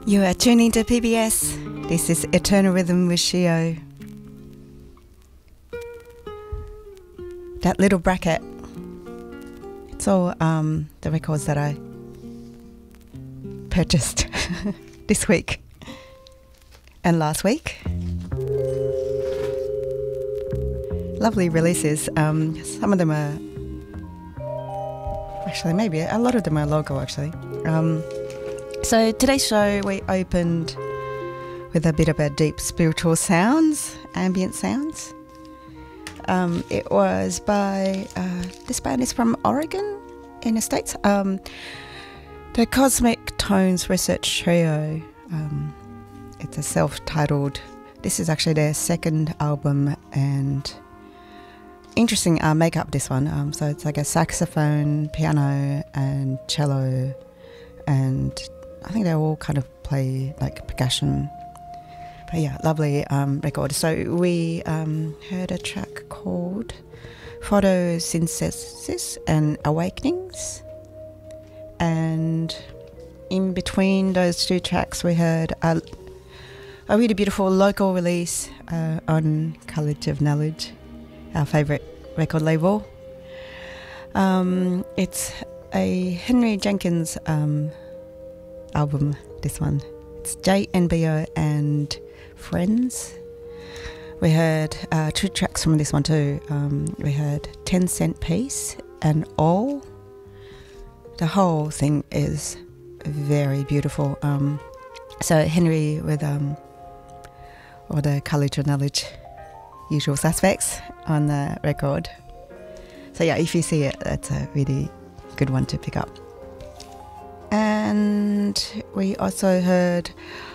You are tuning to PBS. This is Eternal Rhythm with Shio. That little bracket, it's all the records that I purchased this week and last week. Lovely releases. Some of them are actually, maybe a lot of them are local actually. So today's show we opened with a bit of a deep spiritual sounds, ambient sounds. It was by, this band is from Oregon in the States. The Cosmic Tones Research Trio. It's a self-titled, this is actually their second album, and interesting makeup this one. So it's like a saxophone, piano and cello, and I think they all kind of play like percussion. But yeah, lovely record. So we heard a track called Photosynthesis and Awakenings, and in between those two tracks we heard a really beautiful local release on College of Knowledge, our favourite record label. It's a Henry Jenkins album, this one. It's JNBO and Friends. We heard two tracks from this one too. We heard 10 Cent Piece and All. The whole thing is very beautiful. So Henry with all the College of Knowledge usual suspects on the record. So yeah, if you see it, that's a really good one to pick up. And we also heard,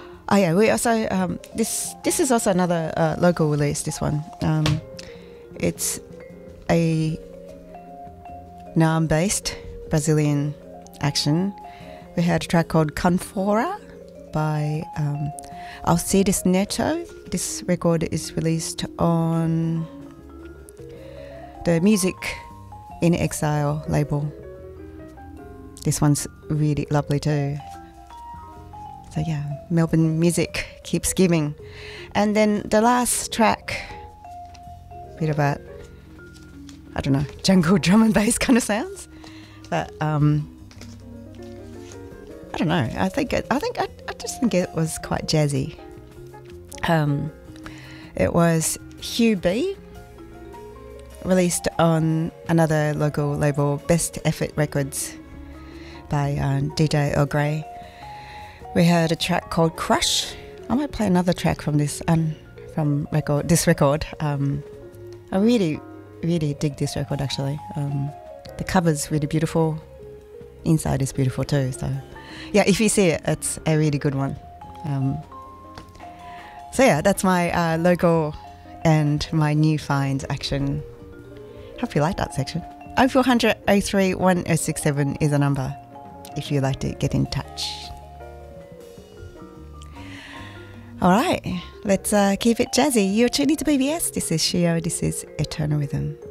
this is also another local release, this one. It's a Naam-based Brazilian action. We had a track called Canfora by Alcides Neto. This record is released on the Music in Exile label. This one's really lovely too. So yeah, Melbourne music keeps giving. And then the last track, a bit about, I don't know, jungle drum and bass kind of sounds. But I don't know. I just think it was quite jazzy. It was Hugh B, released on another local label, Best Effort Records, by DJ Earl Grey. We heard a track called Crush. I might play another track from this record. I really, really dig this record actually. The cover's really beautiful. Inside is beautiful too. So yeah, if you see it, it's a really good one. So yeah, that's my local and my new finds action. Hope you like that section. 0400 03 1067 is a number if you'd like to get in touch. All right, let's keep it jazzy. You're tuning to PBS. This is Shio. This is Eternal Rhythm.